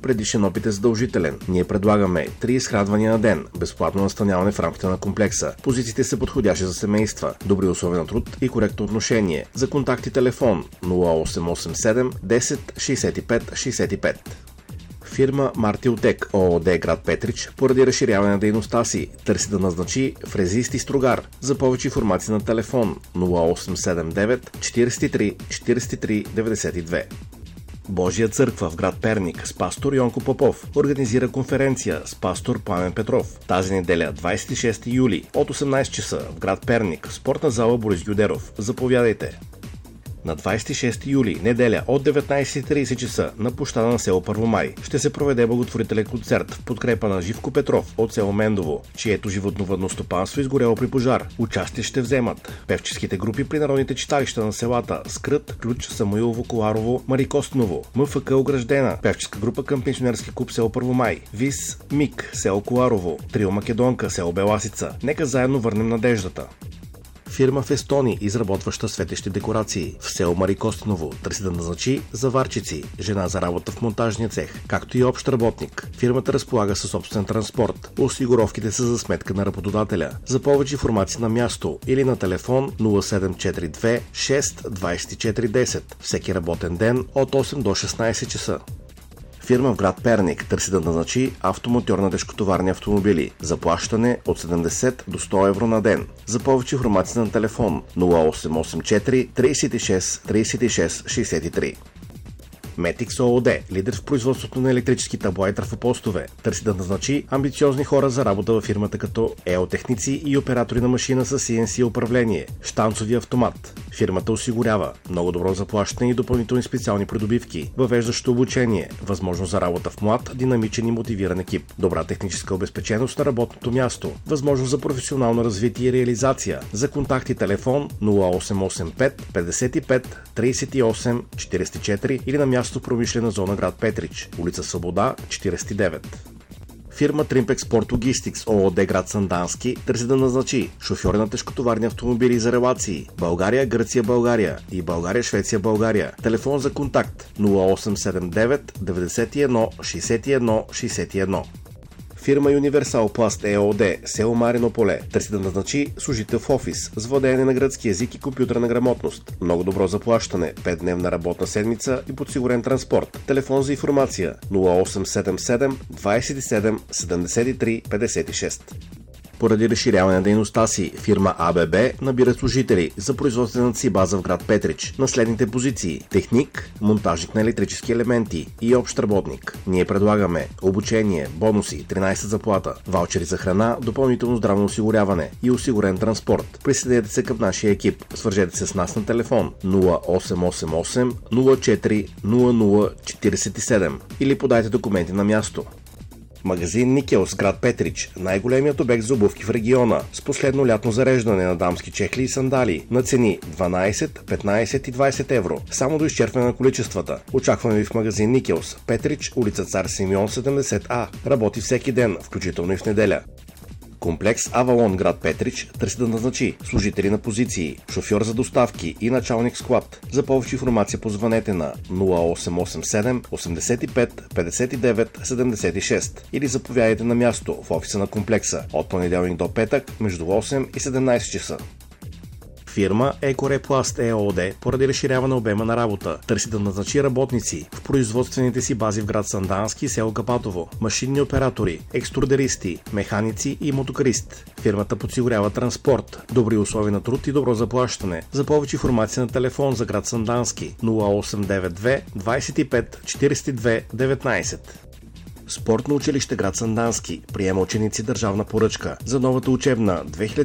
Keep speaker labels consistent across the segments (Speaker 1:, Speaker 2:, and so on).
Speaker 1: предишен опит е задължителен. Ние предлагаме 3 изхранвания на ден, безплатно настаняване в рамките на комплекса. Позициите са подходящи за семейства, добри условия на труд и коректно отношение. За контакти телефон 0887 10 65 65. Фирма Мартилтек ООД град Петрич поради разширяване на дейността си търси да назначи фрезист и стругар. За повече информация на телефон 0879 43 43 92. Божия църква в град Перник с пастор Йонко Попов организира конференция с пастор Пламен Петров. Тази неделя, 26 юли, от 18 часа в град Перник, спортна зала Борис Гюдеров. Заповядайте! На 26 юли, неделя, от 19:30 часа на площада на село Първомай ще се проведе благотворителен концерт в подкрепа на Живко Петров от село Мендово, чието животновъдно стопанство изгоряло при пожар. Участие ще вземат певческите групи при народните читалища на селата Скрът, Ключ, Самуилово, Коларово, Марикостиново, МФК Ограждена, певческа група към пенсионерски клуб село Първомай, ВИС, МИК, село Коларово, Трио Македонка, село Беласица. Нека заедно върнем надеждата. Фирма Фестони, изработваща светещи декорации в село Марикостиново, търси да назначи заварчици, жена за работа в монтажния цех, както и общ работник. Фирмата разполага със собствен транспорт. Осигуровките са за сметка на работодателя. За повече информация на място или на телефон 0742 6 24 10. Всеки работен ден от 8 до 16 часа. Фирма в град Перник търси да назначи автомотор на тежкотоварни автомобили. Заплащане от 70 до 100 евро на ден. За повече информация на телефон 0884 36 36 63. Метикс ООД, лидер в производството на електрически табла и трафопостове, търси да назначи амбициозни хора за работа във фирмата като ЕО-техници и оператори на машина с CNC управление, щанцови автомат. Фирмата осигурява много добро заплащане и допълнителни специални придобивки, въвеждащо обучение, възможност за работа в млад, динамичен и мотивиран екип, добра техническа обезпеченост на работното място, възможност за професионално развитие и реализация. За контакти телефон 0885 55 38 44 или на място в промишлена зона град Петрич, улица Свобода, 49. Фирма Trimpex Sport Logistics ООД град Сандански търси да назначи шофьори на тежкотоварни автомобили за релации България, Гърция, България и България, Швеция, България. Телефон за контакт 0879 91 61 61. Фирма Universal Plast ЕОД, село Марино поле, търси да назначи служител в офис с владеене на гръцки език и компютърна грамотност. Много добро заплащане, 5-дневна работна седмица и подсигурен транспорт. Телефон за информация 0877 27 73 56. Поради разширяване на дейността си, фирма АББ набира служители за производствената си база в град Петрич на следните позиции: техник, монтажник на електрически елементи и общ работник. Ние предлагаме обучение, бонуси, 13 заплата, ваучери за храна, допълнително здравно осигуряване и осигурен транспорт. Присъединете се към нашия екип. Свържете се с нас на телефон 0888 04 00 47 или подайте документи на място. Магазин Никелс, град Петрич, най-големият обект за обувки в региона, с последно лятно зареждане на дамски чехли и сандали на цени 12, 15 и 20 евро, само до изчерпване на количествата. Очакваме ви в магазин Никелс, Петрич, улица Цар Симеон 70А. Работи всеки ден, включително и в неделя. Комплекс Авалон, град Петрич, търси да назначи служители на позиции, шофьор за доставки и началник склад. За повече информация позвънете на 0887 85 59 76 или заповядайте на място в офиса на комплекса от понеделник до петък между 8 и 17 часа. Фирма Екорепласт ЕОД поради разширяване обема на работа търси да назначи работници в производствените си бази в град Сандански и село Капатово, машинни оператори, екструдеристи, механици и мотокарист. Фирмата подсигурява транспорт, добри условия на труд и добро заплащане. За повече информация на телефон за град Сандански 0892 25 42 19. Спортно училище град Сандански приема ученици държавна поръчка за новата учебна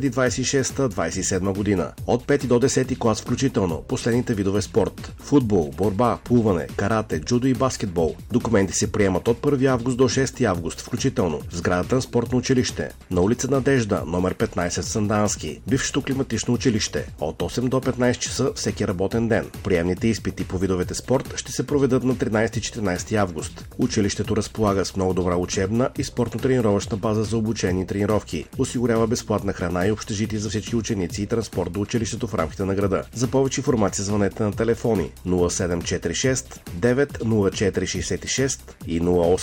Speaker 1: 2026-27 година. От 5 до 10 клас включително последните видове спорт: футбол, борба, плуване, карате, джудо и баскетбол. Документи се приемат от 1 август до 6 август включително в сградата на спортно училище на улица Надежда, номер 15 в Сандански, бившето климатично училище, от 8 до 15 часа всеки работен ден. Приемните изпити по видовете спорт ще се проведат на 13-14 август. Училището разполага с много добра учебна и спортно-тренировъчна база за обучение и тренировки. Осигурява безплатна храна и общежитие за всички ученици и транспорт до училището в рамките на града. За повече информация звънете на телефони 0746 90466 и 08